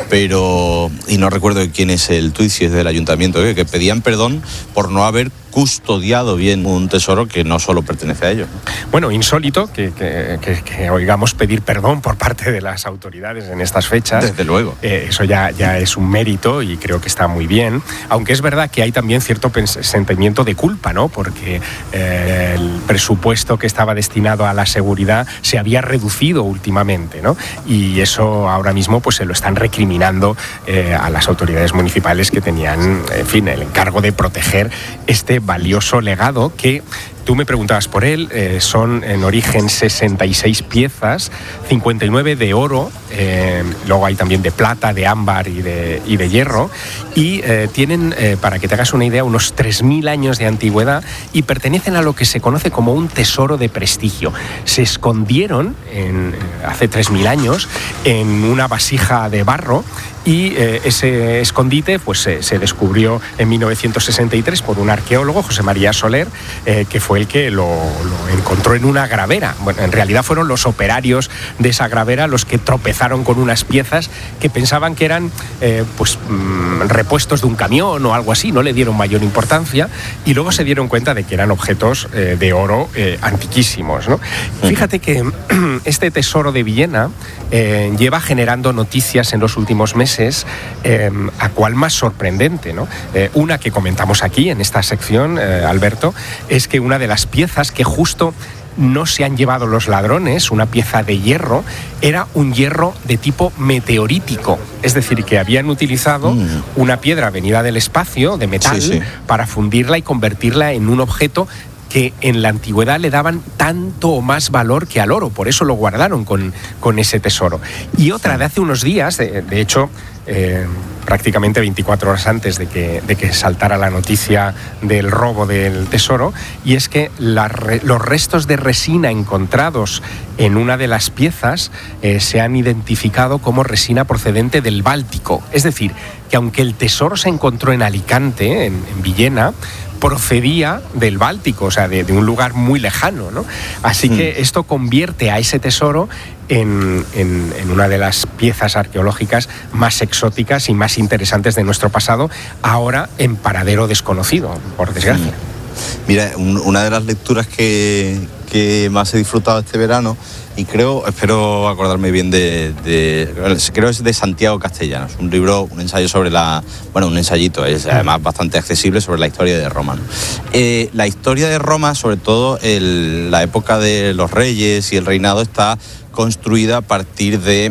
pero, y no recuerdo quién es el tuit, si es del ayuntamiento, que pedían perdón por no haber custodiado bien un tesoro que no solo pertenece a ellos. Bueno, insólito que oigamos pedir perdón por parte de las autoridades en estas fechas. Desde luego. Eso ya es un mérito y creo que está muy bien, aunque es verdad que hay también cierto sentimiento de culpa, ¿no? Porque el presupuesto que estaba destinado a la seguridad se había reducido últimamente, ¿no? Y eso ahora mismo pues se lo están recriminando a las autoridades municipales que tenían, en fin, el encargo de proteger este valioso legado que... Tú me preguntabas por él, son en origen 66 piezas, 59 de oro, luego hay también de plata, de ámbar y de hierro, y tienen, para que te hagas una idea, unos 3.000 años de antigüedad y pertenecen a lo que se conoce como un tesoro de prestigio. Se escondieron hace 3.000 años en una vasija de barro y ese escondite pues, se descubrió en 1963 por un arqueólogo, José María Soler, que fue el que lo encontró en una gravera. Bueno, en realidad fueron los operarios de esa gravera los que tropezaron con unas piezas que pensaban que eran repuestos de un camión o algo así, no le dieron mayor importancia y luego se dieron cuenta de que eran objetos de oro antiquísimos, ¿no? Fíjate que este tesoro de Villena lleva generando noticias en los últimos meses, a cual más sorprendente, ¿no? Una que comentamos aquí en esta sección, Alberto, es que una de las piezas que justo no se han llevado los ladrones, una pieza de hierro, era un hierro de tipo meteorítico. Es decir, que habían utilizado una piedra venida del espacio, de metal, para fundirla y convertirla en un objeto que en la antigüedad le daban tanto o más valor que al oro. Por eso lo guardaron con ese tesoro. Y otra de hace unos días, de hecho... prácticamente 24 horas antes de que saltara la noticia del robo del tesoro, y es que los restos de resina encontrados en una de las piezas se han identificado como resina procedente del Báltico. Es decir, que aunque el tesoro se encontró en Alicante, en Villena, procedía del Báltico, o sea, de un lugar muy lejano, ¿no? Así que esto convierte a ese tesoro en una de las piezas arqueológicas más exóticas y más interesantes de nuestro pasado, ahora en paradero desconocido, por desgracia. Mira, una de las lecturas que más he disfrutado este verano, y espero acordarme bien creo es de Santiago Castellanos, un libro, un ensayo sobre un ensayito, es además bastante accesible, sobre la historia de Roma, ¿no? La historia de Roma, sobre todo la época de los reyes y el reinado, está construida a partir de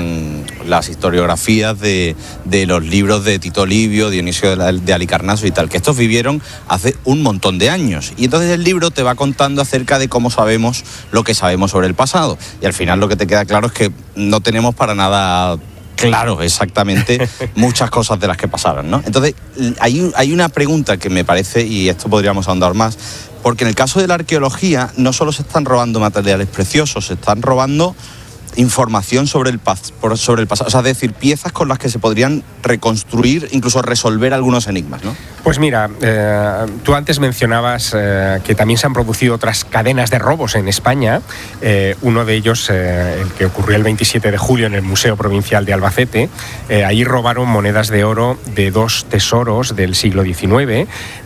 las historiografías de los libros de Tito Livio, Dionisio de Halicarnaso y tal, que estos vivieron hace un montón de años. Y entonces el libro te va contando acerca de cómo sabemos lo que sabemos sobre el pasado. Y al final lo que te queda claro es que no tenemos para nada claro exactamente muchas cosas de las que pasaron, ¿no? Entonces hay una pregunta que me parece, y esto podríamos ahondar más, porque en el caso de la arqueología no solo se están robando materiales preciosos, se están robando información sobre el pasado, o sea, es decir, piezas con las que se podrían reconstruir, incluso resolver algunos enigmas, ¿no? Pues mira, tú antes mencionabas que también se han producido otras cadenas de robos en España. Uno de ellos, el que ocurrió el 27 de julio en el Museo Provincial de Albacete. Ahí robaron monedas de oro de 2 tesoros del siglo XIX.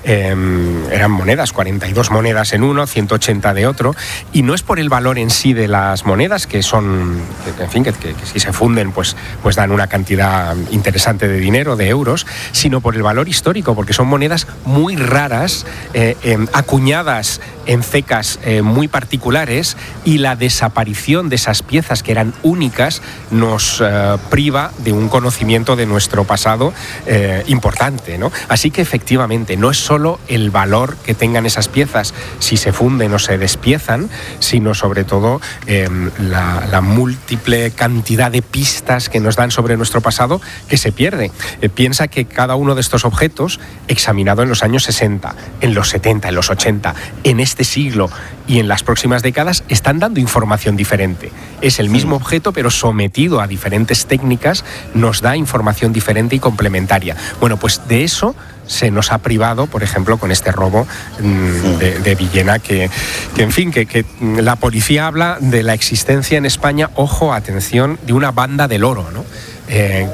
Eran monedas, 42 monedas en uno, 180 de otro. Y no es por el valor en sí de las monedas, que son, en fin, que si se funden, pues dan una cantidad interesante de dinero, de euros, sino por el valor histórico, porque son monedas muy raras, acuñadas en cecas muy particulares, y la desaparición de esas piezas que eran únicas nos priva de un conocimiento de nuestro pasado importante, ¿no? Así que efectivamente no es solo el valor que tengan esas piezas si se funden o se despiezan, sino sobre todo la múltiple cantidad de pistas que nos dan sobre nuestro pasado que se pierde. Piensa que cada uno de estos objetos, examinado en los años 60, en los 70, en los 80, en este siglo y en las próximas décadas, están dando información diferente. Es el mismo objeto, pero sometido a diferentes técnicas, nos da información diferente y complementaria. Bueno, pues de eso se nos ha privado, por ejemplo, con este robo de Villena, que en fin, que la policía habla de la existencia en España, ojo, atención, de una banda del oro, ¿no?